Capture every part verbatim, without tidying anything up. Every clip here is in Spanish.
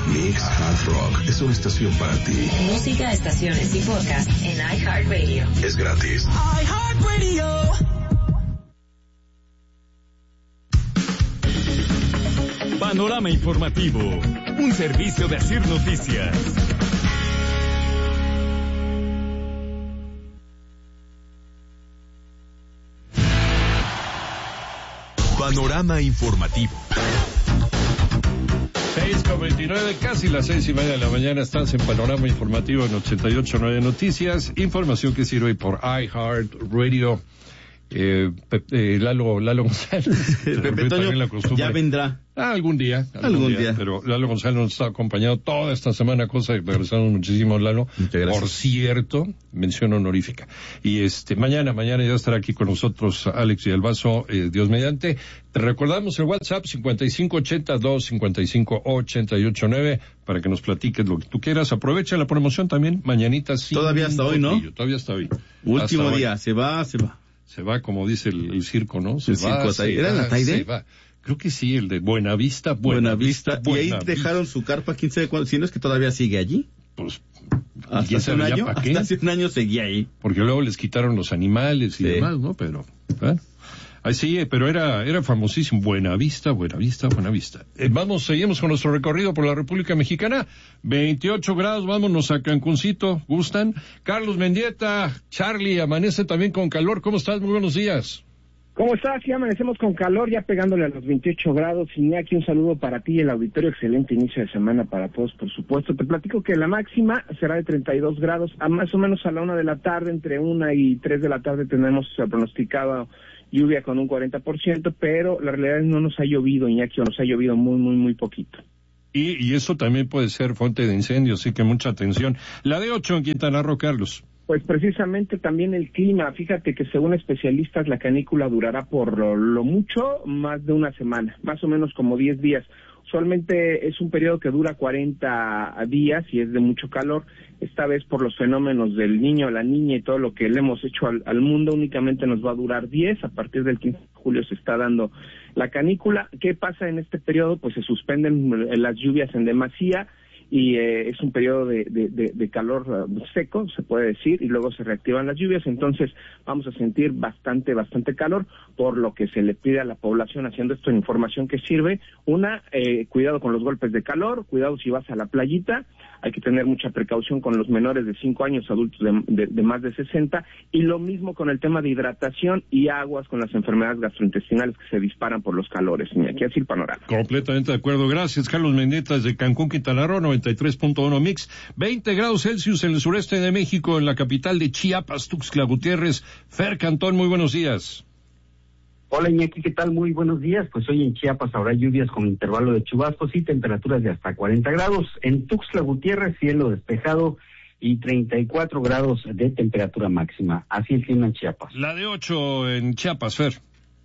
Mix Hard Rock es una estación para ti. Música, estaciones y podcast en iHeartRadio. Es gratis. iHeartRadio. Panorama Informativo, un servicio de Asir Noticias. Panorama Informativo. seis con veintinueve, casi las seis y media de la mañana, estás en Panorama Informativo en ochenta y ocho punto nueve Noticias, información que sirve por iHeartRadio. Eh, Pepe, eh, Lalo, Lalo González, Pepe Toño, ya vendrá. Ah, algún día, algún, algún día, día. Pero Lalo González nos está acompañado toda esta semana, cosa que regresamos muchísimo, Lalo. Por cierto, mención honorífica. Y este, mañana, mañana ya estará aquí con nosotros Alex y el Vaso, eh, Dios mediante. Te recordamos el WhatsApp cincuenta y cinco ochenta y dos cincuenta y cinco ochenta y ocho nueve para que nos platiques lo que tú quieras. Aprovecha la promoción también, mañanita. Sin todavía hasta hoy, ¿no? Todavía hasta hoy. Último hasta día, hoy. se va, se va. Se va, como dice el, el circo, ¿no? Se el va, circo, se ¿era va, en la Taide? se va. Creo que sí, el de Buenavista, Buenavista. Buena y ahí Buena dejaron Vista. Su carpa, quién sabe cuándo, si no es que todavía sigue allí. Pues, hasta hace un año, hasta hace un año seguía ahí. Porque luego les quitaron los animales y sí. demás, ¿no? Pero, ¿eh? Ahí sí, pero era, era famosísimo. Buenavista, Buenavista, Buenavista. Eh, vamos, seguimos con nuestro recorrido por la República Mexicana. veintiocho grados, vámonos a Cancuncito, ¿gustan? Carlos Mendieta, Charlie, amanece también con calor. ¿Cómo estás? Muy buenos días. ¿Cómo estás? Sí, amanecemos con calor, ya pegándole a los veintiocho grados. Iñaki, un saludo para ti y el auditorio. Excelente inicio de semana para todos, por supuesto. Te platico que la máxima será de treinta y dos grados, a más o menos a la una de la tarde, entre una y tres de la tarde tenemos pronosticado lluvia con un cuarenta por ciento, pero la realidad es que no nos ha llovido, Iñaki, o nos ha llovido muy, muy, muy poquito. Y, y eso también puede ser fuente de incendio, así que mucha atención. La de ocho en Quintana Roo, Carlos. Pues precisamente también el clima, fíjate que según especialistas la canícula durará por lo, lo mucho más de una semana, más o menos como diez días. Usualmente es un periodo que dura cuarenta días y es de mucho calor. Esta vez por los fenómenos del niño, la niña y todo lo que le hemos hecho al, al mundo únicamente nos va a durar diez. A partir del quince de julio se está dando la canícula. ¿Qué pasa en este periodo? Pues se suspenden las lluvias en demasía y eh, es un periodo de, de, de, de calor uh, seco, se puede decir, y luego se reactivan las lluvias, entonces vamos a sentir bastante, bastante calor, por lo que se le pide a la población, haciendo esto en información que sirve, una, eh, cuidado con los golpes de calor, cuidado si vas a la playita, hay que tener mucha precaución con los menores de cinco años, adultos de, de, de más de sesenta, y lo mismo con el tema de hidratación y aguas con las enfermedades gastrointestinales que se disparan por los calores. Y aquí así el panorama. Completamente de acuerdo. Gracias, Carlos Mendieta, desde Cancún, Quintana Roo, noventa y tres punto uno Mix. veinte grados Celsius en el sureste de México, en la capital de Chiapas, Tuxtla Gutiérrez. Fer Cantón, muy buenos días. Hola Iñaki, ¿qué tal? Muy buenos días. Pues hoy en Chiapas habrá lluvias con intervalo de chubascos y temperaturas de hasta cuarenta grados. En Tuxtla Gutiérrez, cielo despejado y treinta y cuatro grados de temperatura máxima. Así el clima en Chiapas. La de ocho en Chiapas, Fer.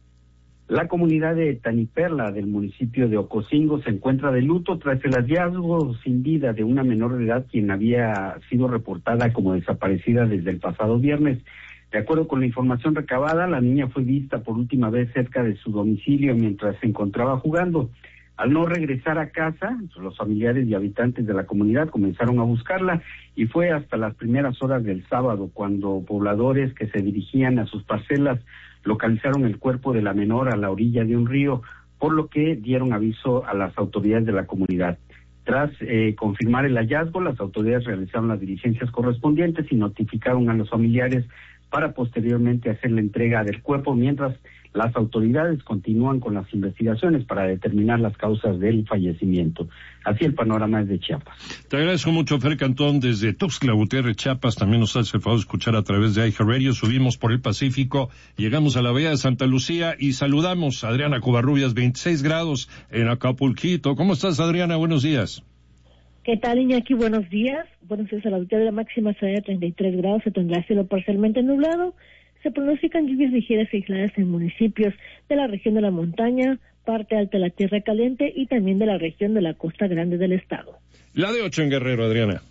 La comunidad de Taniperla del municipio de Ocosingo se encuentra de luto tras el hallazgo sin vida de una menor de edad quien había sido reportada como desaparecida desde el pasado viernes. De acuerdo con la información recabada, la niña fue vista por última vez cerca de su domicilio mientras se encontraba jugando. Al no regresar a casa, los familiares y habitantes de la comunidad comenzaron a buscarla y fue hasta las primeras horas del sábado cuando pobladores que se dirigían a sus parcelas localizaron el cuerpo de la menor a la orilla de un río, por lo que dieron aviso a las autoridades de la comunidad. Tras eh, confirmar el hallazgo, las autoridades realizaron las diligencias correspondientes y notificaron a los familiares para posteriormente hacer la entrega del cuerpo, mientras las autoridades continúan con las investigaciones para determinar las causas del fallecimiento. Así el panorama es de Chiapas. Te agradezco mucho, Fer Cantón, desde Tuxtla Gutiérrez, Chiapas. También nos hace el favor de escuchar a través de iHeartRadio. Subimos por el Pacífico, llegamos a la bahía de Santa Lucía y saludamos a Adriana Covarrubias, veintiséis grados en Acapulquito. ¿Cómo estás, Adriana? Buenos días. ¿Qué tal, Iñaki? Buenos días. Buenos días a la auditoría. La máxima será de treinta y tres grados, se tendrá cielo parcialmente nublado. Se pronostican lluvias ligeras y aisladas en municipios de la región de la montaña, parte alta de la Tierra Caliente y también de la región de la Costa Grande del estado. La de ocho en Guerrero, Adriana.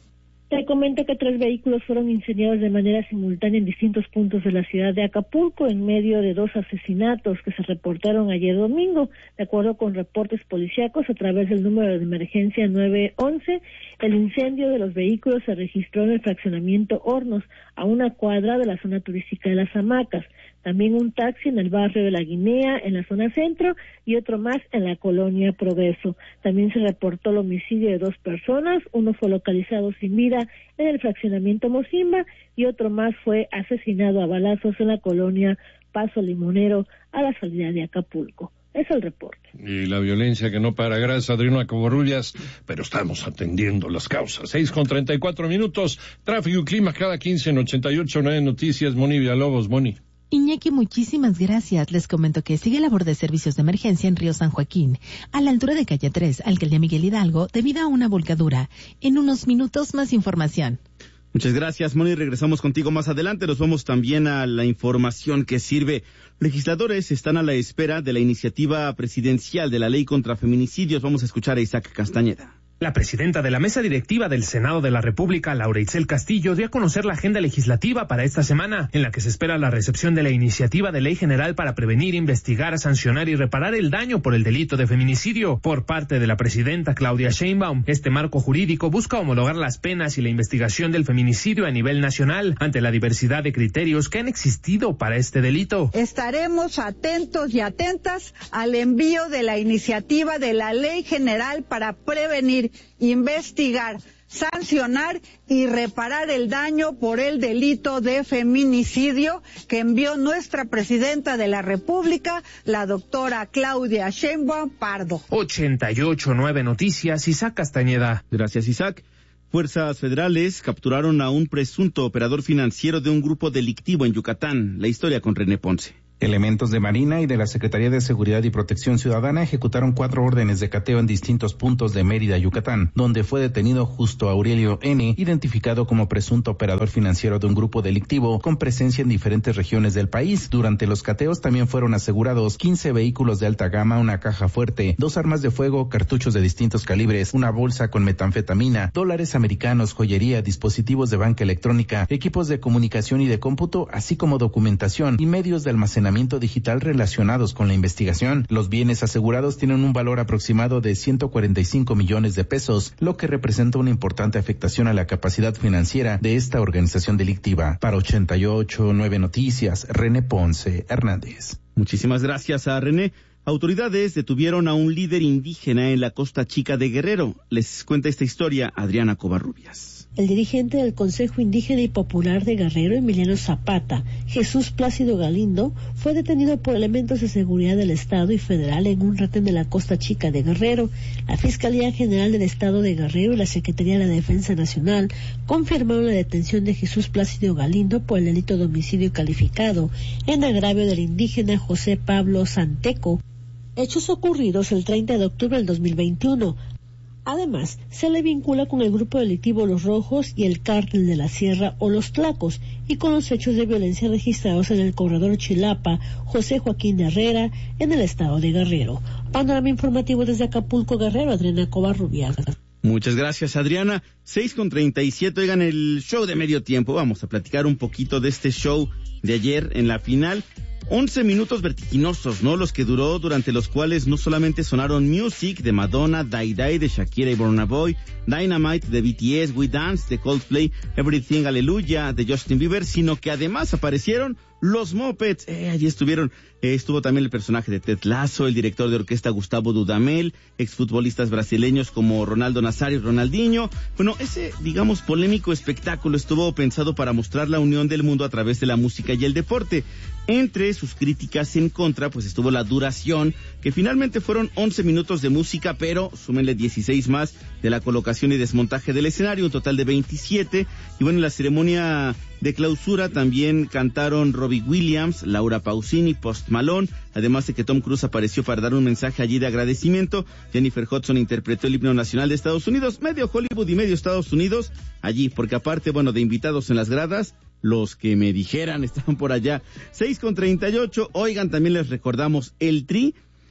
Te comento que tres vehículos fueron incendiados de manera simultánea en distintos puntos de la ciudad de Acapulco en medio de dos asesinatos que se reportaron ayer domingo. De acuerdo con reportes policíacos a través del número de emergencia nueve once, el incendio de los vehículos se registró en el fraccionamiento Hornos, a una cuadra de la zona turística de Las Hamacas. También un taxi en el barrio de La Guinea, en la zona centro, y otro más en la colonia Progreso. También se reportó el homicidio de dos personas, uno fue localizado sin vida en el fraccionamiento Mocimba y otro más fue asesinado a balazos en la colonia Paso Limonero, a la salida de Acapulco. Es el reporte. Y la violencia que no para, gracias Adriana Covarrubias, pero estamos atendiendo las causas. Seis con treinta y cuatro minutos, tráfico y clima cada quince en ochenta y ocho nueve Noticias. Moni Villalobos, Moni. Iñaki, muchísimas gracias. Les comento que sigue labor de servicios de emergencia en Río San Joaquín, a la altura de calle tres, alcaldía Miguel Hidalgo, debido a una volcadura. En unos minutos más información. Muchas gracias, Moni. Regresamos contigo más adelante. Nos vamos también a la información que sirve. Legisladores están a la espera de la iniciativa presidencial de la ley contra feminicidios. Vamos a escuchar a Isaac Castañeda. La presidenta de la mesa directiva del Senado de la República, Laura Itzel Castillo, dio a conocer la agenda legislativa para esta semana, en la que se espera la recepción de la iniciativa de ley general para prevenir, investigar, sancionar y reparar el daño por el delito de feminicidio. Por parte de la presidenta Claudia Sheinbaum, este marco jurídico busca homologar las penas y la investigación del feminicidio a nivel nacional, ante la diversidad de criterios que han existido para este delito. Estaremos atentos y atentas al envío de la iniciativa de la ley general para prevenir, investigar, sancionar y reparar el daño por el delito de feminicidio que envió nuestra presidenta de la República, la doctora Claudia Sheinbaum Pardo. ochenta y ocho nueve Noticias, Isaac Castañeda. Gracias, Isaac. Fuerzas federales capturaron a un presunto operador financiero de un grupo delictivo en Yucatán. La historia con René Ponce. Elementos de Marina y de la Secretaría de Seguridad y Protección Ciudadana ejecutaron cuatro órdenes de cateo en distintos puntos de Mérida, Yucatán, donde fue detenido Justo Aurelio N., identificado como presunto operador financiero de un grupo delictivo con presencia en diferentes regiones del país. Durante los cateos también fueron asegurados quince vehículos de alta gama, una caja fuerte, dos armas de fuego, cartuchos de distintos calibres, una bolsa con metanfetamina, dólares americanos, joyería, dispositivos de banca electrónica, equipos de comunicación y de cómputo, así como documentación y medios de almacenamiento digital relacionados con la investigación. Los bienes asegurados tienen un valor aproximado de ciento cuarenta y cinco millones de pesos, lo que representa una importante afectación a la capacidad financiera de esta organización delictiva. Para ochenta y ocho nueve Noticias, René Ponce Hernández. Muchísimas gracias a René. Autoridades detuvieron a un líder indígena en la Costa Chica de Guerrero. Les cuenta esta historia Adriana Covarrubias. El dirigente del Consejo Indígena y Popular de Guerrero, Emiliano Zapata, Jesús Plácido Galindo, fue detenido por elementos de seguridad del Estado y federal en un retén de la Costa Chica de Guerrero. La Fiscalía General del Estado de Guerrero y la Secretaría de la Defensa Nacional confirmaron la detención de Jesús Plácido Galindo por el delito de homicidio calificado en agravio del indígena José Pablo Santeco, hechos ocurridos el treinta de octubre del dos mil veintiuno. Además, se le vincula con el grupo delictivo Los Rojos y el Cártel de la Sierra o Los Tlacos, y con los hechos de violencia registrados en el corredor Chilapa, José Joaquín Herrera, en el estado de Guerrero. Panorama informativo desde Acapulco, Guerrero, Adriana Covarrubias. Muchas gracias, Adriana. seis con treinta y siete, oigan el show de medio tiempo. Vamos a platicar un poquito de este show de ayer en la final. once minutos vertiginosos, ¿no? Los que duró, durante los cuales no solamente sonaron Music de Madonna, Die Die de Shakira y Burna Boy, Dynamite de B T S, We Dance de Coldplay, Everything Hallelujah de Justin Bieber, sino que además aparecieron los Muppets. Eh, allí estuvieron, eh, estuvo también el personaje de Ted Lasso, el director de orquesta Gustavo Dudamel, exfutbolistas brasileños como Ronaldo Nazario y Ronaldinho. Bueno, ese, digamos, polémico espectáculo estuvo pensado para mostrar la unión del mundo a través de la música y el deporte. Entre sus críticas en contra, pues estuvo la duración, que finalmente fueron once minutos de música, pero súmenle dieciséis más de la colocación y desmontaje del escenario, un total de veintisiete. Y bueno, en la ceremonia de clausura también cantaron Robbie Williams, Laura Pausini, Post Malone, además de que Tom Cruise apareció para dar un mensaje allí de agradecimiento. Jennifer Hudson interpretó el himno nacional de Estados Unidos, medio Hollywood y medio Estados Unidos allí, porque aparte, bueno, de invitados en las gradas, los que me dijeran estaban por allá. seis con treinta y ocho, oigan, también les recordamos, el Tri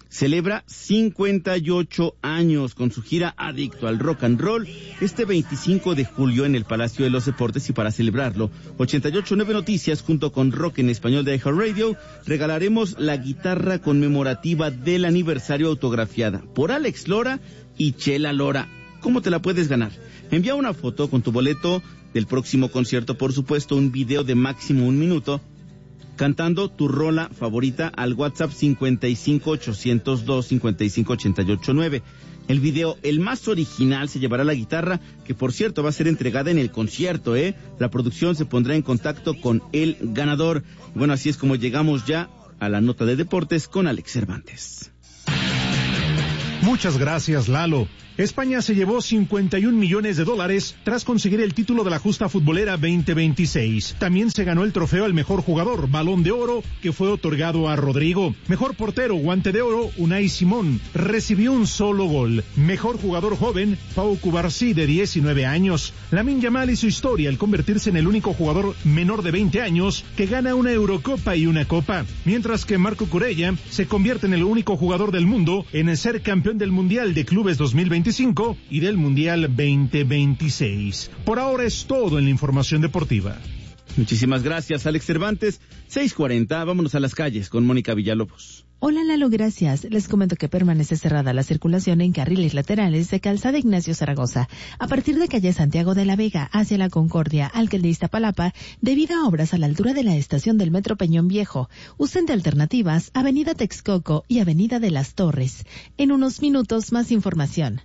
celebra cincuenta y ocho años con su gira Adicto al Rock and Roll este veinticinco de julio en el Palacio de los Deportes, y para celebrarlo, ochenta y ocho punto nueve Noticias junto con Rock en Español de iHeartRadio regalaremos la guitarra conmemorativa del aniversario autografiada por Alex Lora y Chela Lora. ¿Cómo te la puedes ganar? Envía una foto con tu boleto del próximo concierto, por supuesto, un video de máximo un minuto cantando tu rola favorita al WhatsApp cincuenta y cinco ochocientos dos cincuenta y cinco ochenta y ocho nueve. El video, el más original, se llevará la guitarra, que por cierto va a ser entregada en el concierto, ¿eh? La producción se pondrá en contacto con el ganador. Bueno, así es como llegamos ya a la nota de deportes con Alex Cervantes. Muchas gracias, Lalo. España se llevó cincuenta y un millones de dólares tras conseguir el título de la justa futbolera veinte veintiséis. También se ganó el trofeo al mejor jugador, Balón de Oro, que fue otorgado a Rodrigo. Mejor portero, Guante de Oro, Unai Simón, recibió un solo gol. Mejor jugador joven, Pau Cubarsí, de diecinueve años. Lamine Yamal hizo historia al convertirse en el único jugador menor de veinte años que gana una Eurocopa y una Copa, mientras que Marco Curella se convierte en el único jugador del mundo en ser campeón del Mundial de Clubes dos mil veinticinco y del Mundial veinte veintiséis. Por ahora es todo en la información deportiva. Muchísimas gracias, Alex Cervantes. seis cuarenta, vámonos a las calles con Mónica Villalobos. Hola Lalo, gracias. Les comento que permanece cerrada la circulación en carriles laterales de Calzada Ignacio Zaragoza, a partir de calle Santiago de la Vega hacia la Concordia, Alcalde de Iztapalapa, debido a obras a la altura de la estación del Metro Peñón Viejo. Usen de alternativas Avenida Texcoco y Avenida de las Torres. En unos minutos más información.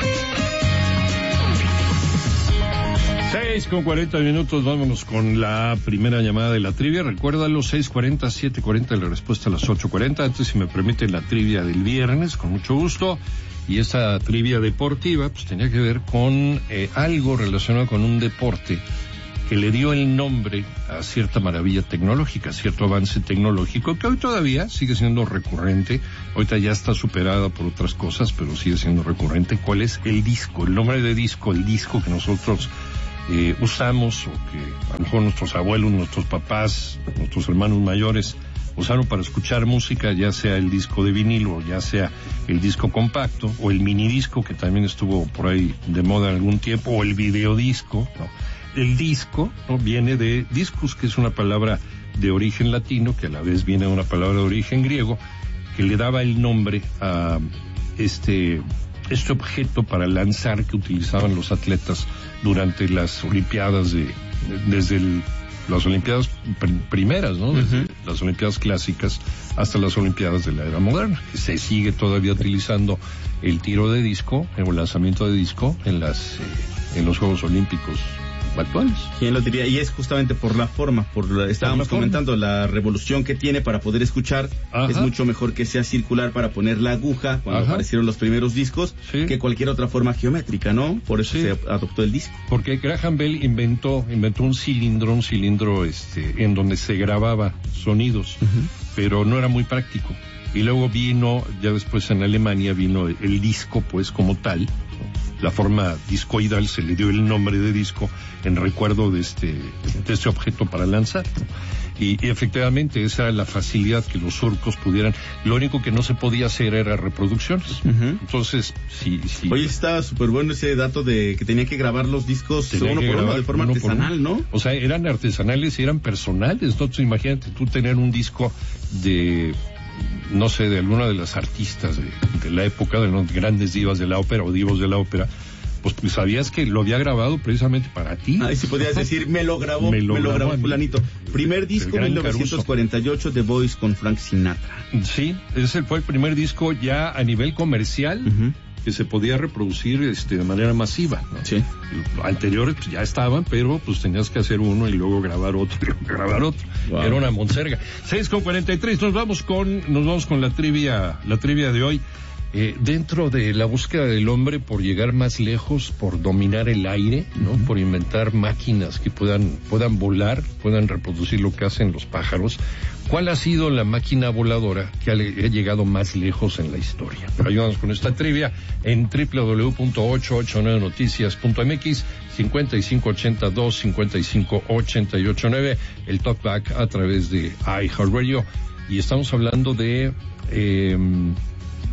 seis con cuarenta minutos, vámonos con la primera llamada de la trivia. Recuérdalo, seis cuarenta, siete cuarenta, la respuesta a las ocho cuarenta. Antes, si me permite, la trivia del viernes, con mucho gusto. Y esta trivia deportiva, pues tenía que ver con eh, algo relacionado con un deporte que le dio el nombre a cierta maravilla tecnológica, cierto avance tecnológico que hoy todavía sigue siendo recurrente. Ahorita ya está superada por otras cosas, pero sigue siendo recurrente. ¿Cuál es? El disco, el nombre de disco, el disco que nosotros Eh, usamos, o que a lo mejor nuestros abuelos, nuestros papás, nuestros hermanos mayores usaron para escuchar música, ya sea el disco de vinilo, ya sea el disco compacto, o el minidisco, que también estuvo por ahí de moda en algún tiempo, o el videodisco, ¿no? El disco, ¿no?, viene de discus, que es una palabra de origen latino, que a la vez viene de una palabra de origen griego, que le daba el nombre a este... este objeto para lanzar que utilizaban los atletas durante las Olimpiadas, de, desde el, las Olimpiadas pr- primeras, ¿no? Desde uh-huh. las Olimpiadas clásicas hasta las Olimpiadas de la era moderna. Se sigue todavía utilizando el tiro de disco, el lanzamiento de disco en las eh, en los Juegos Olímpicos actuales. ¿Quién lo diría? Y es justamente por la forma, por la, estábamos por la comentando forma. La revolución que tiene para poder escuchar. Ajá. Es mucho mejor que sea circular para poner la aguja cuando Ajá. aparecieron los primeros discos, sí, que cualquier otra forma geométrica, ¿no? Por eso sí. se adoptó el disco. Porque Graham Bell inventó inventó un cilindro, un cilindro este en donde se grababa sonidos, uh-huh. pero no era muy práctico. Y luego vino, ya después en Alemania vino el, el disco, pues, como tal. La forma discoidal, se le dio el nombre de disco en recuerdo de este, de este objeto para lanzar. Y, y efectivamente esa era la facilidad que los surcos pudieran. Lo único que no se podía hacer era reproducciones. Uh-huh. Entonces, sí, sí. Oye, está súper bueno ese dato de que tenía que grabar los discos uno por uno de forma artesanal, ¿no? O sea, eran artesanales y eran personales, ¿no? Entonces, imagínate tú tener un disco de, no sé, de alguna de las artistas de, de la época, de los grandes divas de la ópera o divos de la ópera, pues, pues sabías que lo había grabado precisamente para ti. Ah, y si podías decir, me lo grabó, me lo, me lo grabó fulanito. Primer disco, mil novecientos cuarenta y ocho, The Voice con Frank Sinatra. Sí, ese fue el primer disco ya a nivel comercial, uh-huh, que se podía reproducir este, de manera masiva, ¿no? Sí. Anteriores pues, ya estaban, pero pues tenías que hacer uno y luego grabar otro y luego grabar otro. Wow. Era una monserga. seis con cuarenta y tres, nos vamos con, nos vamos con la trivia, la trivia de hoy. Eh, dentro de la búsqueda del hombre por llegar más lejos, por dominar el aire, ¿no? Uh-huh. Por inventar máquinas que puedan, puedan volar, puedan reproducir lo que hacen los pájaros, ¿cuál ha sido la máquina voladora que ha, ha llegado más lejos en la historia? Ayúdanos con esta trivia en doble u doble u doble u punto ocho ocho nueve noticias punto m x, cincuenta y cinco ochenta y dos, cincuenta y cinco ochenta y ocho nueve, el talkback a través de iHeartRadio. Y estamos hablando de... Eh,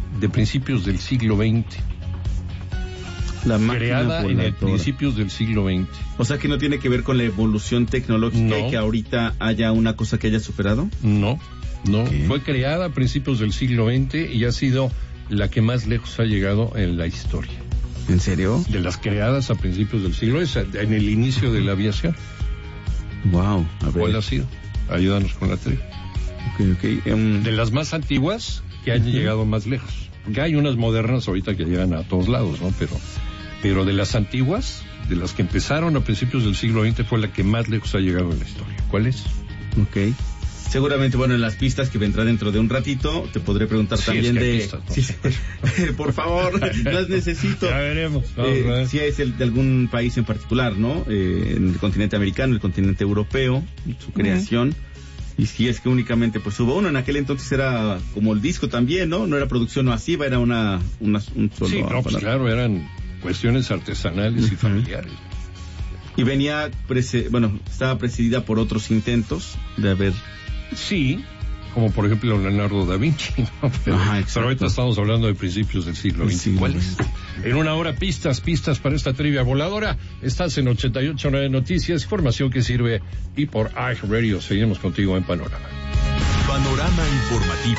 de principios del siglo veinte. La máquina creada voladora. en el principios del siglo veinte. O sea que no tiene que ver con la evolución tecnológica No. y que ahorita haya una cosa que haya superado. No, no. ¿Qué? Fue creada a principios del siglo veinte y ha sido la que más lejos ha llegado en la historia. ¿En serio? De las creadas a principios del siglo, es en el inicio de la aviación. Wow. A ver. ¿Cuál ha sido? Ayúdanos con la trivia. Okay, okay. Um... De las más antiguas que han uh-huh. llegado más lejos. Que hay unas modernas ahorita que llegan a todos lados, ¿no? Pero, pero de las antiguas, de las que empezaron a principios del siglo veinte, fue la que más lejos ha llegado en la historia. ¿Cuál es? Ok. Seguramente, bueno, en las pistas que vendrá dentro de un ratito, te podré preguntar sí, también es que de... pistas, ¿no? Sí, por favor, las necesito. Ya veremos. Vamos eh, a ver. Si es el de algún país en particular, ¿no? Eh, en el continente americano, el continente europeo, su creación. Uh-huh. Y si es que únicamente pues hubo uno, en aquel entonces era como el disco también, ¿no? No era producción masiva, era una, una un solo... Sí, no, pues claro, eran cuestiones artesanales uh-huh. y familiares. Y venía, prese- bueno, estaba presidida por otros intentos de haber... Sí, como por ejemplo Leonardo da Vinci, ¿no? Pero, Ajá, pero ahorita estamos hablando de principios del siglo veinte. ¿Cuál es? En una hora, pistas, pistas para esta trivia voladora. Estás en ochenta y ocho punto nueve Noticias, información que sirve, y por iHeartRadio. Seguimos contigo en Panorama. Panorama informativo.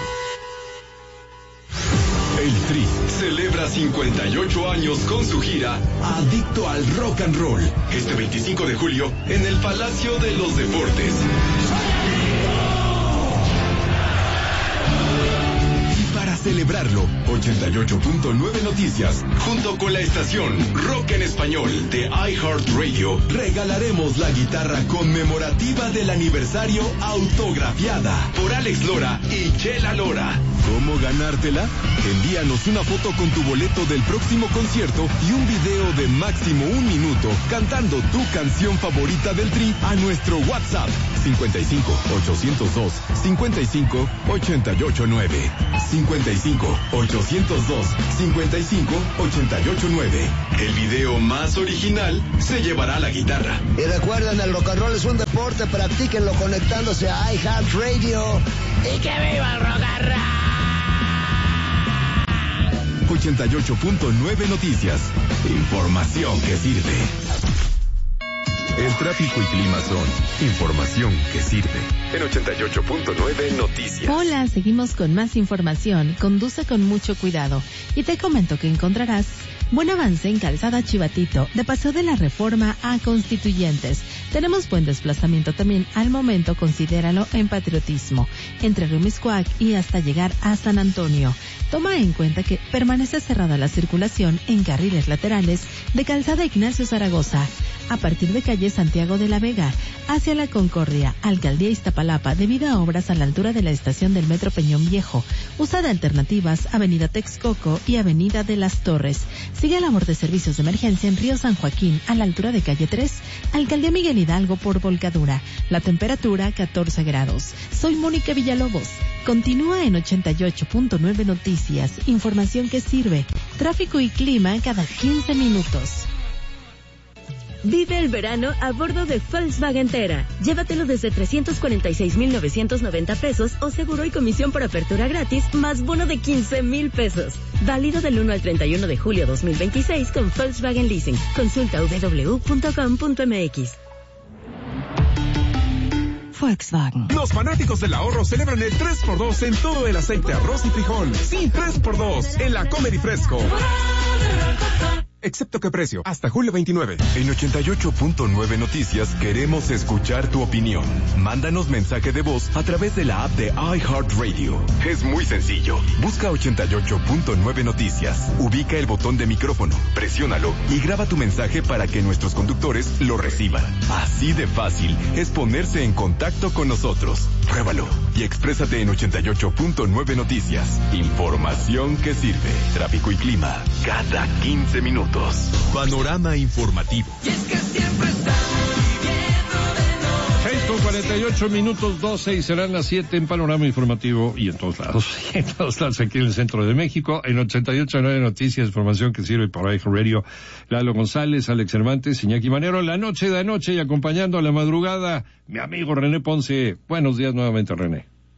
El Tri celebra cincuenta y ocho años con su gira Adicto al Rock and Roll, este veinticinco de julio en el Palacio de los Deportes. Para celebrarlo, ochenta y ocho punto nueve Noticias, junto con la estación Rock en Español de iHeartRadio, regalaremos la guitarra conmemorativa del aniversario autografiada por Alex Lora y Chela Lora. ¿Cómo ganártela? Envíanos una foto con tu boleto del próximo concierto y un video de máximo un minuto cantando tu canción favorita del Tri a nuestro WhatsApp cincuenta y cinco, ochocientos dos, cincuenta y cinco, ochenta y ocho nueve. cincuenta y cinco, ochocientos dos, cincuenta y cinco, ochenta y ocho nueve. El video más original se llevará la guitarra. Y recuerden, el rock and roll es un deporte, practíquenlo conectándose a iHeartRadio. ¡Y que viva el rock and roll! ochenta y ocho punto nueve Noticias. Información que sirve. El tráfico y clima son información que sirve. En ochenta y ocho punto nueve Noticias. Hola, seguimos con más información. Conduce con mucho cuidado. Y te comento que encontrarás buen avance en Calzada Chivatito, de Paseo de la Reforma a Constituyentes. Tenemos buen desplazamiento también al momento, considéralo en Patriotismo, entre Río Miscuac y hasta llegar a San Antonio. Toma en cuenta que permanece cerrada la circulación en carriles laterales de Calzada Ignacio Zaragoza, a partir de calle Santiago de la Vega, hacia la Concordia, Alcaldía Iztapalapa, debido a obras a la altura de la estación del Metro Peñón Viejo. Usa de alternativas Avenida Texcoco y Avenida de las Torres. Sigue labor de servicios de emergencia en Río San Joaquín, a la altura de calle tres, Alcaldía Miguel Hidalgo por volcadura. La temperatura catorce grados. Soy Mónica Villalobos. Continúa en ochenta y ocho punto nueve Noticias. Información que sirve. Tráfico y clima cada quince minutos. Vive el verano a bordo de Volkswagen Tera. Llévatelo desde trescientos cuarenta y seis mil novecientos noventa pesos o seguro y comisión por apertura gratis más bono de quince mil pesos. Válido del uno al treinta y uno de julio dos mil veintiséis con Volkswagen Leasing. Consulta doble u doble u doble u punto com punto m x. Volkswagen. Los fanáticos del ahorro celebran el tres por dos en todo el aceite, arroz y frijol. Sí, tres por dos en la Comer y Fresco. Excepto que precio, hasta julio veintinueve. En ochenta y ocho punto nueve Noticias queremos escuchar tu opinión. Mándanos mensaje de voz a través de la app de iHeartRadio. Es muy sencillo. Busca ochenta y ocho punto nueve Noticias. Ubica el botón de micrófono, presiónalo y graba tu mensaje para que nuestros conductores lo reciban. Así de fácil es ponerse en contacto con nosotros. Pruébalo y exprésate en ochenta y ocho punto nueve Noticias. Información que sirve. Tráfico y clima cada quince minutos. Panorama informativo. seis con cuarenta y ocho minutos, doce y serán las siete en Panorama Informativo y en todos lados, en todos lados aquí en el centro de México, en ochenta y ocho punto nueve Noticias, información que sirve por iHeartRadio. Lalo González, Alex Cervantes, Iñaki Manero, la noche de anoche y acompañando a la madrugada, mi amigo René Ponce. Buenos días nuevamente, René.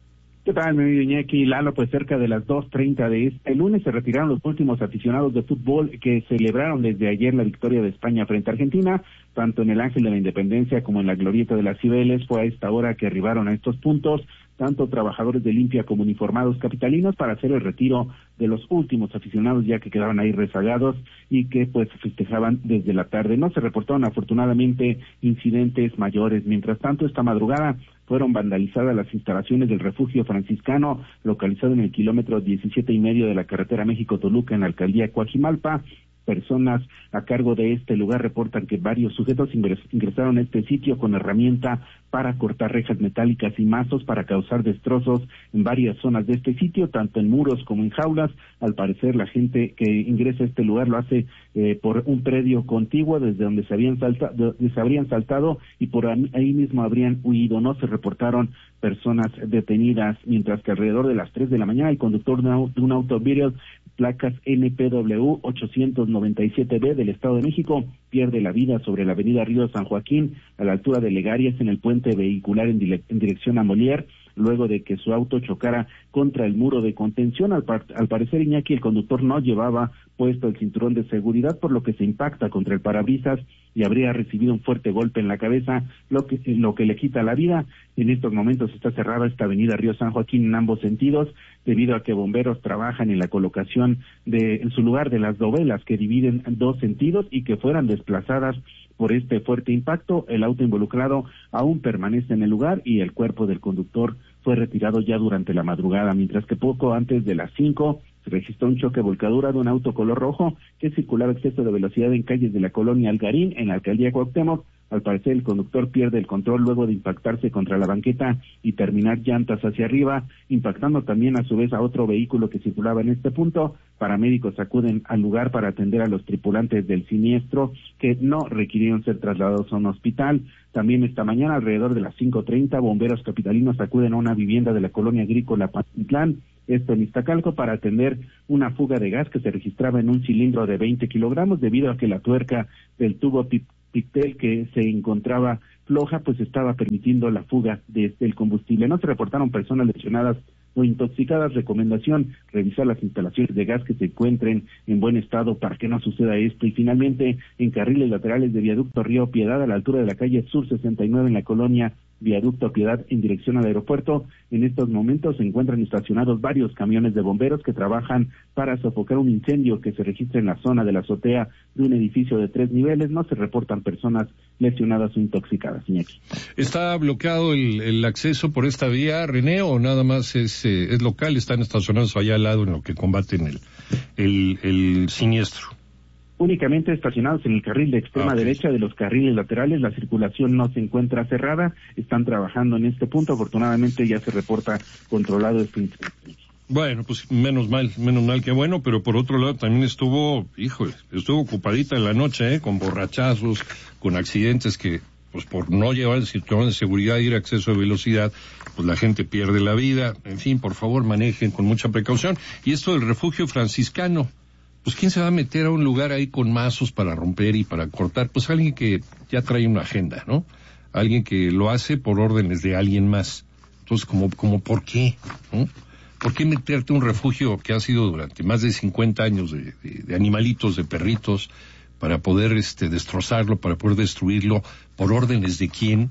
¿Qué tal, mi amigo Iñaki? Lalo, pues cerca de las dos treinta de este lunes se retiraron los últimos aficionados de fútbol que celebraron desde ayer la victoria de España frente a Argentina, tanto en el Ángel de la Independencia como en la Glorieta de las Cibeles. Fue a esta hora que arribaron a estos puntos tanto trabajadores de limpia como uniformados capitalinos para hacer el retiro de los últimos aficionados, ya que quedaban ahí rezagados y que pues festejaban desde la tarde. No se reportaron afortunadamente incidentes mayores. Mientras tanto, esta madrugada fueron vandalizadas las instalaciones del refugio franciscano, localizado en el kilómetro diecisiete y medio de la carretera México-Toluca, en la alcaldía Coajimalpa. Personas a cargo de este lugar reportan que varios sujetos ingres, ingresaron a este sitio con herramienta para cortar rejas metálicas y mazos para causar destrozos en varias zonas de este sitio, tanto en muros como en jaulas. Al parecer, la gente que ingresa a este lugar lo hace eh, por un predio contiguo desde donde se habían saltado, se habrían saltado y por ahí mismo habrían huido. No se reportaron personas detenidas, mientras que alrededor de las tres de la mañana el conductor de un auto Beetle placas N P W ochocientos noventa y siete B del Estado de México pierde la vida sobre la avenida Río San Joaquín, a la altura de Legarias, en el puente vehicular en, dire en dirección a Molière, luego de que su auto chocara contra el muro de contención. Al, par al parecer, Iñaki, el conductor no llevaba puesto el cinturón de seguridad, por lo que se impacta contra el parabrisas y habría recibido un fuerte golpe en la cabeza, lo que, lo que le quita la vida. En estos momentos está cerrada esta avenida Río San Joaquín en ambos sentidos, debido a que bomberos trabajan en la colocación de, en su lugar, de las dovelas que dividen dos sentidos y que fueran desplazadas por este fuerte impacto. El auto involucrado aún permanece en el lugar y el cuerpo del conductor fue retirado ya durante la madrugada, mientras que poco antes de las cinco se registró un choque volcadura de un auto color rojo que circulaba a exceso de velocidad en calles de la colonia Algarín, en la alcaldía Cuauhtémoc. Al parecer, el conductor pierde el control luego de impactarse contra la banqueta y terminar llantas hacia arriba, impactando también a su vez a otro vehículo que circulaba en este punto. Paramédicos acuden al lugar para atender a los tripulantes del siniestro, que no requirieron ser trasladados a un hospital. También esta mañana, alrededor de las cinco treinta, bomberos capitalinos acuden a una vivienda de la colonia agrícola Pantitlán, esto en Iztacalco, para atender una fuga de gas que se registraba en un cilindro de veinte kilogramos, debido a que la tuerca del tubo Pictel que se encontraba floja, pues estaba permitiendo la fuga de, del combustible. No se reportaron personas lesionadas o intoxicadas. Recomendación: revisar las instalaciones de gas que se encuentren en buen estado para que no suceda esto. Y finalmente, en carriles laterales de Viaducto Río Piedad, a la altura de la calle Sur sesenta y nueve, en la colonia Viaducto Piedad, en dirección al aeropuerto, en estos momentos se encuentran estacionados varios camiones de bomberos que trabajan para sofocar un incendio que se registra en la zona de la azotea de un edificio de tres niveles. No se reportan personas lesionadas o intoxicadas, Iñaki. ¿Está bloqueado el, el acceso por esta vía, René, o nada más es, eh, es local? Están estacionados allá al lado en lo que combaten el, el, el siniestro. Únicamente estacionados en el carril de extrema okay. derecha de los carriles laterales. La circulación no se encuentra cerrada. Están trabajando en este punto. Afortunadamente ya se reporta controlado este incidente. Bueno, pues menos mal, menos mal que bueno, pero por otro lado también estuvo, híjole, estuvo ocupadita en la noche, ¿eh? Con borrachazos, con accidentes que, pues por no llevar el cinturón de seguridad y ir a exceso de velocidad, pues la gente pierde la vida. En fin, por favor, manejen con mucha precaución. Y esto del refugio franciscano, pues ¿quién se va a meter a un lugar ahí con mazos para romper y para cortar? Pues alguien que ya trae una agenda, ¿no? Alguien que lo hace por órdenes de alguien más. Entonces, como, como ¿por qué? ¿No? ¿Por qué meterte a un refugio que ha sido durante más de cincuenta años de, de, de animalitos, de perritos, para poder este destrozarlo, para poder destruirlo, por órdenes de quién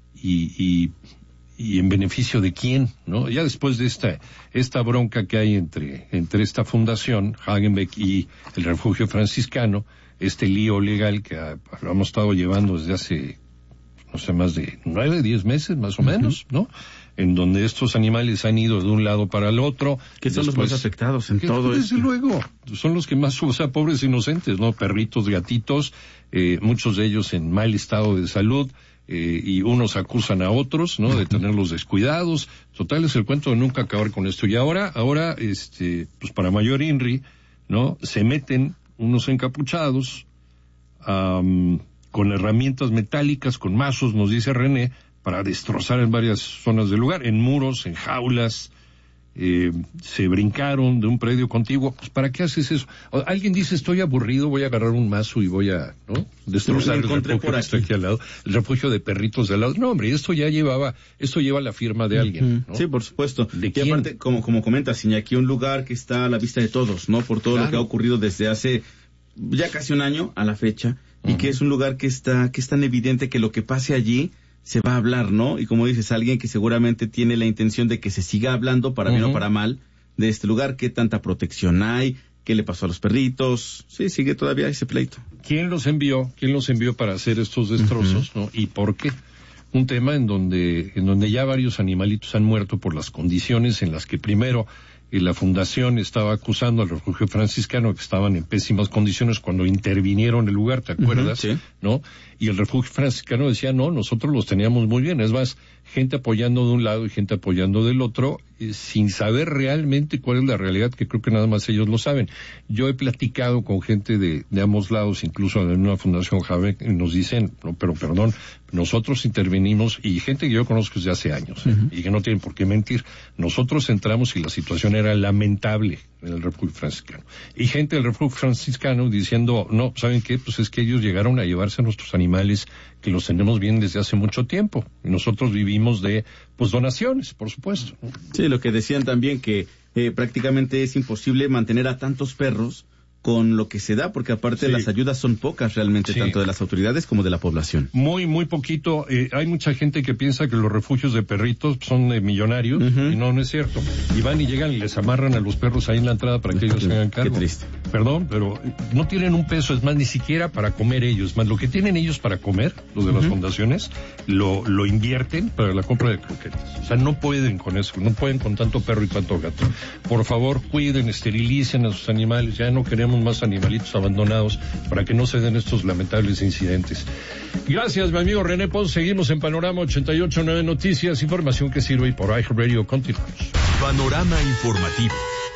y, y, y en beneficio de quién, ¿no? Ya después de esta esta bronca que hay entre entre esta fundación, Hagenbeck, y el refugio franciscano, este lío legal que ha, lo hemos estado llevando desde hace, no sé, más de nueve, diez meses, más o menos, ¿no? En donde estos animales han ido de un lado para el otro. Que son después, los más afectados en todo desde esto. Desde luego, son los que más, o sea, pobres inocentes, ¿no? Perritos, gatitos, eh, muchos de ellos en mal estado de salud, eh, y unos acusan a otros, ¿no? De tenerlos descuidados. Total, es el cuento de nunca acabar con esto. Y ahora, ahora, este, pues para mayor INRI, ¿no? Se meten unos encapuchados, um, con herramientas metálicas, con mazos, nos dice René, para destrozar en varias zonas del lugar, en muros, en jaulas, eh, se brincaron de un predio contiguo, pues ¿para qué haces eso? O, alguien dice, estoy aburrido, voy a agarrar un mazo y voy a, ¿no? Destrozar el refugio que está aquí al lado, el refugio de perritos de al lado. No, hombre, esto ya llevaba, esto lleva la firma de alguien, ¿no? Sí, por supuesto. ¿De y quién? aparte, como, como comentas, Iñaki, un lugar que está a la vista de todos, ¿no? Por todo claro. lo que ha ocurrido desde hace ya casi un año a la fecha, uh-huh. y que es un lugar que está, que es tan evidente que lo que pase allí se va a hablar, ¿no? Y como dices, alguien que seguramente tiene la intención de que se siga hablando, para uh-huh. bien o para mal, de este lugar, qué tanta protección hay, qué le pasó a los perritos. Sí, sigue todavía ese pleito. ¿Quién los envió? ¿Quién los envió para hacer estos destrozos, uh-huh. ¿no? ¿Y por qué? Un tema en donde, en donde ya varios animalitos han muerto por las condiciones en las que primero y la fundación estaba acusando al refugio franciscano que estaban en pésimas condiciones cuando intervinieron el lugar, ¿te acuerdas? Uh-huh, sí. ¿No? Y el refugio franciscano decía, no, nosotros los teníamos muy bien. Es más, gente apoyando de un lado y gente apoyando del otro, eh, sin saber realmente cuál es la realidad, que creo que nada más ellos lo saben. Yo he platicado con gente de, de ambos lados, incluso en una fundación Jave, y nos dicen, no, pero perdón, nosotros intervenimos, y gente que yo conozco desde hace años, ¿eh? uh-huh. y que no tienen por qué mentir, nosotros entramos y la situación era lamentable en el refugio franciscano. Y gente del refugio franciscano diciendo, no, ¿saben qué? Pues es que ellos llegaron a llevarse a nuestros animales que los tenemos bien desde hace mucho tiempo. Y nosotros vivimos de, pues, donaciones, por supuesto. Sí, lo que decían también que eh, prácticamente es imposible mantener a tantos perros con lo que se da, porque aparte sí. las ayudas son pocas realmente, sí. tanto de las autoridades como de la población. Muy, muy poquito. Eh, hay mucha gente que piensa que los refugios de perritos son eh, millonarios, uh-huh. y no, no es cierto. Y van y llegan y les amarran a los perros ahí en la entrada para que ellos se hagan cargo. Qué triste. Perdón, pero no tienen un peso, es más, ni siquiera para comer ellos. Más, lo que tienen ellos para comer, los de uh-huh. las fundaciones, lo, lo invierten para la compra de croquetas. O sea, no pueden con eso, no pueden con tanto perro y tanto gato. Por favor, cuiden, esterilicen a sus animales, ya no queremos más animalitos abandonados para que no se den estos lamentables incidentes. Gracias, mi amigo René Pons. Seguimos en Panorama ochenta y ocho punto nueve Noticias, información que sirve y por iHeartRadio. Continuamos. Panorama informativo.